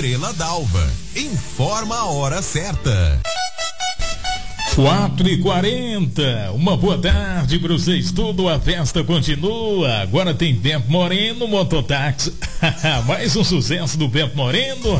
Estrela d'Alva. Informa a hora certa. 4h40, uma boa tarde para vocês, tudo, a festa continua, agora tem Bempo Moreno Mototáxi, mais um sucesso do Bempo Moreno,